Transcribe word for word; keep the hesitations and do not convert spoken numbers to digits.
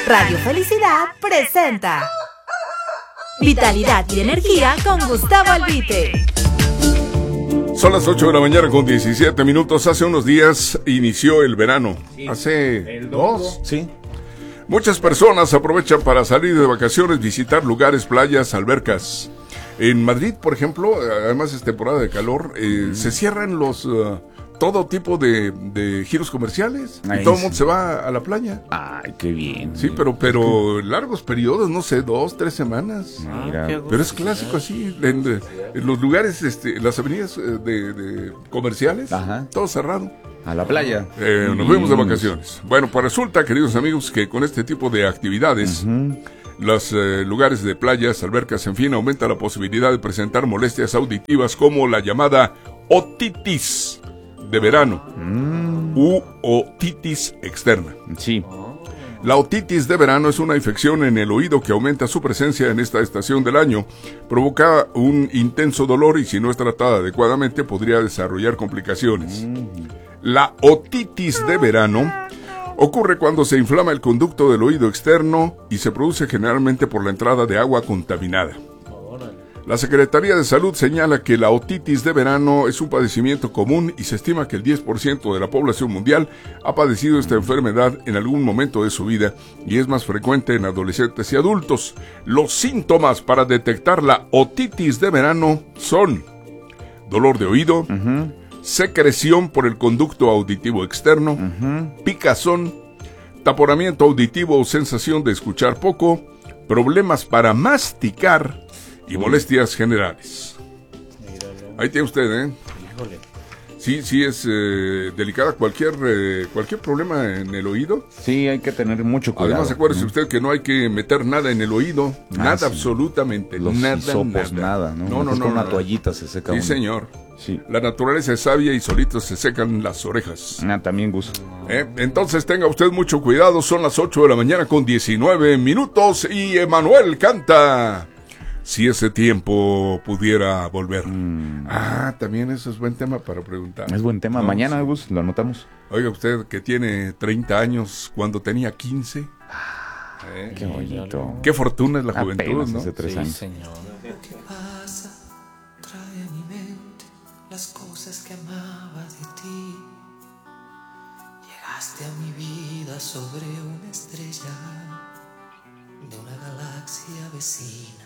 Radio Felicidad presenta Vitalidad y Energía con Gustavo Albite. Son las ocho de la mañana con diecisiete minutos. Hace unos días inició el verano. Sí. Hace El dos. Sí. Muchas personas aprovechan para salir de vacaciones, visitar lugares, playas, albercas. En Madrid, por ejemplo, además es temporada de calor, eh, mm. se cierran los uh, todo tipo de, de giros comerciales. Ahí y todo el sí. mundo se va a la playa. Ay, qué bien. Sí, pero pero largos periodos, no sé, dos, tres semanas. Mira. Pero es clásico así, en, en los lugares, este, las avenidas de, de comerciales, Ajá. todo cerrado. A la playa. Eh, nos fuimos de vacaciones. Bueno, pues resulta, queridos amigos, que con este tipo de actividades, uh-huh. los eh, lugares de playas, albercas, en fin, aumenta la posibilidad de presentar molestias auditivas como la llamada otitis de verano mm. u otitis externa. Sí. La otitis de verano es una infección en el oído que aumenta su presencia en esta estación del año, provoca un intenso dolor y si no es tratada adecuadamente podría desarrollar complicaciones. Mm. La otitis de verano ocurre cuando se inflama el conducto del oído externo y se produce generalmente por la entrada de agua contaminada. La Secretaría de Salud señala que la otitis de verano es un padecimiento común y se estima que el diez por ciento de la población mundial ha padecido esta enfermedad en algún momento de su vida y es más frecuente en adolescentes y adultos. Los síntomas para detectar la otitis de verano son dolor de oído, uh-huh. secreción por el conducto auditivo externo, uh-huh. picazón, taponamiento auditivo o sensación de escuchar poco, problemas para masticar y molestias generales. Ahí tiene usted, ¿eh? Híjole. Sí, sí es eh, delicada cualquier eh, cualquier problema en el oído. Sí, hay que tener mucho cuidado. Además, acuérdese ¿no? usted que no hay que meter nada en el oído, ah, nada, sí. absolutamente, Los nada, hisopos, nada. nada, ¿no? No, no, no, con una nada. toallita se seca Sí, uno. señor. Sí. La naturaleza es sabia y solitos se secan las orejas. Ah, también gusto. Eh, entonces tenga usted mucho cuidado, son las ocho de la mañana con diecinueve minutos y Emanuel canta Si ese tiempo pudiera volver. Mm. Ah, también eso es buen tema para preguntar. Es buen tema. No, mañana, Gus, sí. lo anotamos. Oiga, usted que tiene treinta años, cuando tenía quince. Ah, eh, qué bonito. Qué fortuna es la Apenas juventud, ¿no? Hace tres sí, años. Señor. ¿Qué pasa? Trae a mi mente las cosas que amaba de ti. Llegaste a mi vida sobre una estrella de una galaxia vecina.